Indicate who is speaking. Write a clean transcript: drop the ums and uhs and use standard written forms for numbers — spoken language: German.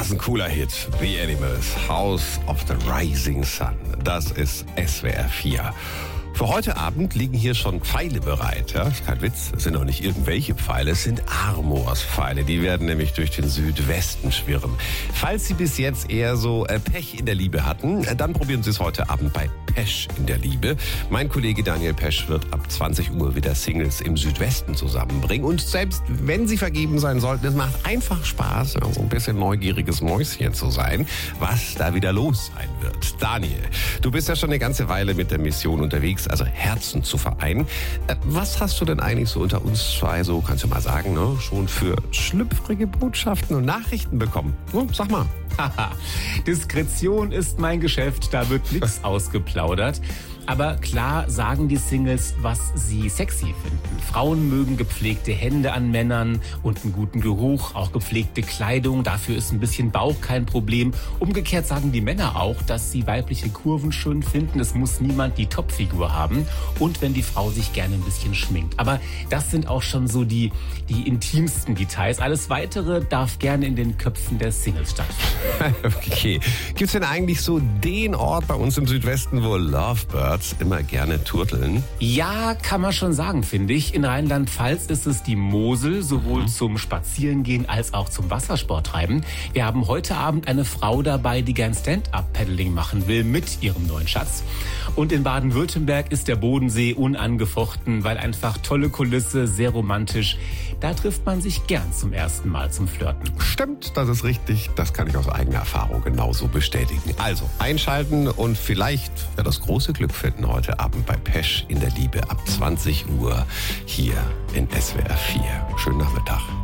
Speaker 1: Was ein cooler Hit. The Animals, House of the Rising Sun. Das ist SWR 4. Für heute Abend liegen hier schon Pfeile bereit. Ja? Kein Witz, es sind auch nicht irgendwelche Pfeile, es sind Armors Pfeile. Die werden nämlich durch den Südwesten schwirren. Falls Sie bis jetzt eher so Pech in der Liebe hatten, dann probieren Sie es heute Abend bei Pesch in der Liebe. Mein Kollege Daniel Pesch wird ab 20 Uhr wieder Singles im Südwesten zusammenbringen. Und selbst wenn Sie vergeben sein sollten, es macht einfach Spaß, so ein bisschen neugieriges Mäuschen zu sein, was da wieder los sein wird. Daniel, du bist ja schon eine ganze Weile mit der Mission unterwegs, also Herzen zu vereinen. Was hast du denn eigentlich so unter uns zwei, so kannst du mal sagen, ne, schon für schlüpfrige Botschaften und Nachrichten bekommen? Sag mal.
Speaker 2: Haha, Diskretion ist mein Geschäft, da wird nichts ausgeplaudert. Aber klar sagen die Singles, was sie sexy finden. Frauen mögen gepflegte Hände an Männern und einen guten Geruch, auch gepflegte Kleidung. Dafür ist ein bisschen Bauch kein Problem. Umgekehrt sagen die Männer auch, dass sie weibliche Kurven schön finden. Es muss niemand die Topfigur haben. Und wenn die Frau sich gerne ein bisschen schminkt. Aber das sind auch schon so die intimsten Details. Alles Weitere darf gerne in den Köpfen der Singles stattfinden.
Speaker 1: Okay. Gibt's denn eigentlich so den Ort bei uns im Südwesten, wo Lovebirds immer gerne turteln?
Speaker 2: Ja, kann man schon sagen, finde ich. In Rheinland-Pfalz ist es die Mosel, sowohl zum Spazierengehen als auch zum Wassersport treiben. Wir haben heute Abend eine Frau dabei, die gern Stand-Up-Paddling machen will mit ihrem neuen Schatz. Und in Baden-Württemberg ist der Bodensee unangefochten, weil einfach tolle Kulisse, sehr romantisch. Da trifft man sich gern zum ersten Mal zum Flirten.
Speaker 1: Stimmt, das ist richtig. Das kann ich aus eigener Erfahrung genauso bestätigen. Also einschalten und vielleicht das große Glück finden heute Abend bei Pesch in der Liebe ab 20 Uhr hier in SWR 4. Schönen Nachmittag.